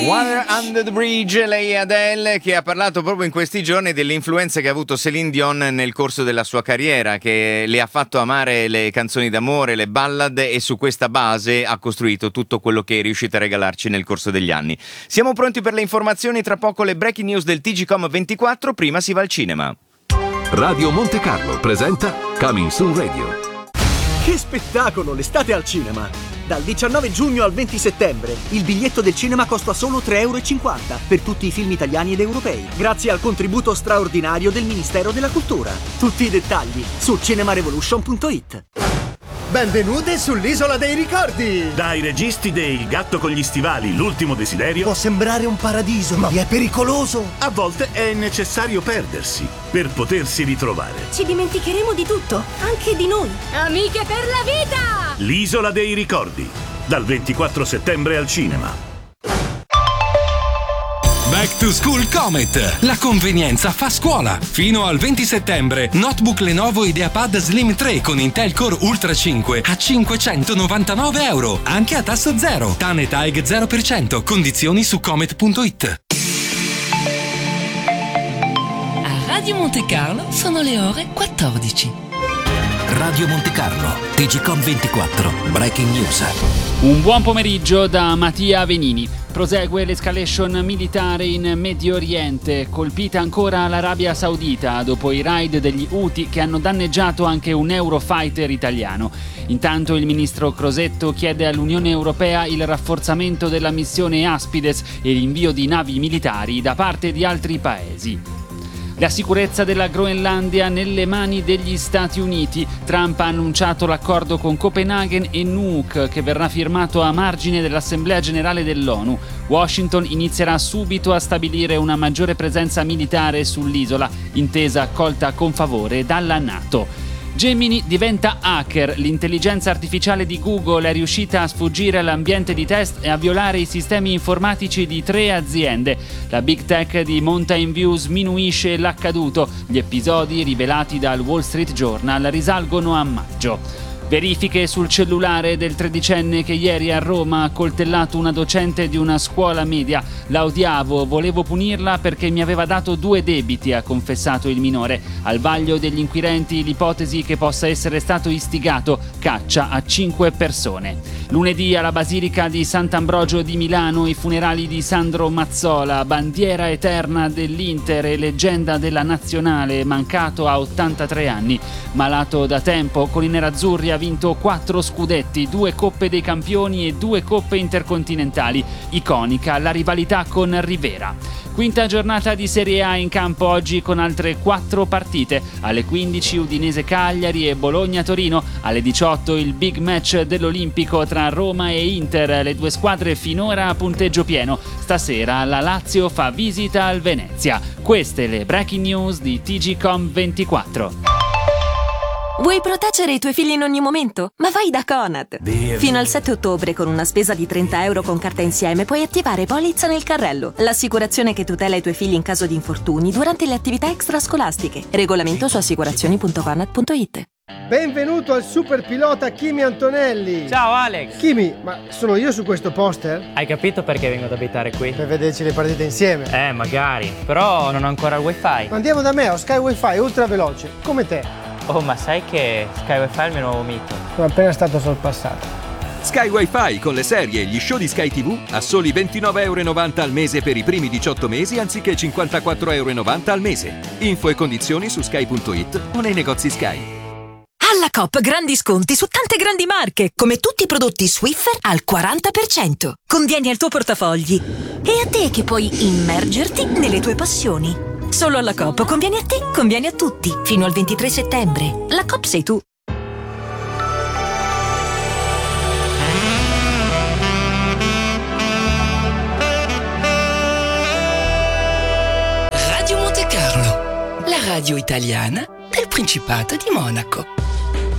Water Under the Bridge, lei è Adele, che ha parlato proprio in questi giorni dell'influenza che ha avuto Céline Dion nel corso della sua carriera, che le ha fatto amare le canzoni d'amore, le ballad, e su questa base ha costruito tutto quello che è riuscita a regalarci nel corso degli anni. Siamo pronti per le informazioni, tra poco le breaking news del TGcom 24, prima si va al cinema. Radio Monte Carlo presenta Coming Soon Radio. Che spettacolo, l'estate al cinema! Dal 19 giugno al 20 settembre il biglietto del cinema costa solo 3,50 euro per tutti i film italiani ed europei, grazie al contributo straordinario del Ministero della Cultura. Tutti i dettagli su cinemarevolution.it. Benvenute sull'Isola dei Ricordi! Dai registi de Il gatto con gli stivali, L'ultimo desiderio. Può sembrare un paradiso, ma è pericoloso! A volte è necessario perdersi per potersi ritrovare. Ci dimenticheremo di tutto, anche di noi. Amiche per la vita! L'Isola dei Ricordi, dal 24 settembre al cinema. Back to School Comet. La convenienza fa scuola. Fino al 20 settembre, notebook Lenovo IdeaPad Slim 3 con Intel Core Ultra 5 a 599 euro, anche a tasso zero. TAN TAEG 0%. Condizioni su comet.it. A Radio Monte Carlo sono le ore 14. Radio Monte Carlo, TGcom 24, Breaking News. Un buon pomeriggio da Mattia Venini. Prosegue l'escalation militare in Medio Oriente, colpita ancora l'Arabia Saudita dopo i raid degli Houthi che hanno danneggiato anche un Eurofighter italiano. Intanto il ministro Crosetto chiede all'Unione Europea il rafforzamento della missione Aspides e l'invio di navi militari da parte di altri paesi. La sicurezza della Groenlandia nelle mani degli Stati Uniti. Trump ha annunciato l'accordo con Copenaghen e Nuuk, che verrà firmato a margine dell'Assemblea Generale dell'ONU. Washington inizierà subito a stabilire una maggiore presenza militare sull'isola, intesa accolta con favore dalla NATO. Gemini diventa hacker. L'intelligenza artificiale di Google è riuscita a sfuggire all'ambiente di test e a violare i sistemi informatici di 3 aziende. La big tech di Mountain View sminuisce l'accaduto. Gli episodi rivelati dal Wall Street Journal risalgono a maggio. Verifiche sul cellulare del tredicenne che ieri a Roma ha coltellato una docente di una scuola media. La odiavo, volevo punirla perché mi aveva dato 2 debiti, ha confessato il minore. Al vaglio degli inquirenti l'ipotesi che possa essere stato istigato, caccia a 5 persone. Lunedì alla Basilica di Sant'Ambrogio di Milano i funerali di Sandro Mazzola, bandiera eterna dell'Inter e leggenda della nazionale, mancato a 83 anni. Malato da tempo, con i nerazzurri ha vinto 4 scudetti, 2 Coppe dei Campioni e 2 Coppe Intercontinentali. Iconica la rivalità con Rivera. Quinta giornata di Serie A in campo oggi con altre 4 partite. Alle 15 Udinese Cagliari e Bologna Torino. Alle 18 il big match dell'Olimpico tra Roma e Inter. Le 2 squadre finora a punteggio pieno. Stasera la Lazio fa visita al Venezia. Queste le breaking news di TGcom 24. Vuoi proteggere i tuoi figli in ogni momento? Ma vai da Conad! Fino al 7 ottobre, con una spesa di 30 euro con carta insieme, puoi attivare Polizza nel carrello, l'assicurazione che tutela i tuoi figli in caso di infortuni durante le attività extrascolastiche. Regolamento su assicurazioni.conad.it. Benvenuto al super pilota Kimi Antonelli! Ciao Alex! Kimi, ma sono io su questo poster? Hai capito perché vengo ad abitare qui? Per vederci le partite insieme. Magari, però non ho ancora il wifi. Andiamo da me, ho Sky Wi-Fi ultra veloce, come te. Oh, ma sai che Sky Wi-Fi è il mio nuovo mito? Sono appena stato sorpassato. Sky Wi-Fi con le serie e gli show di Sky TV a soli 29,90 € al mese per i primi 18 mesi anziché 54,90 € al mese. Info e condizioni su sky.it o nei negozi Sky. Alla Coop grandi sconti su tante grandi marche, come tutti i prodotti Swiffer al 40%. Convieni al tuo portafogli e a te che puoi immergerti nelle tue passioni. Solo alla Coop conviene a te, conviene a tutti. Fino al 23 settembre. La Coop sei tu. Radio Monte Carlo, la radio italiana del Principato di Monaco.